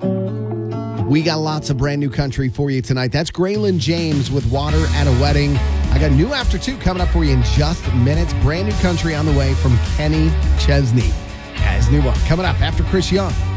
We got lots of brand new country for you tonight. That's Graylin James with Water at a Wedding. I got new After 2 coming up for you in just minutes. Brand new country on the way from Kenny Chesney. Yeah, his new one coming up after Chris Young.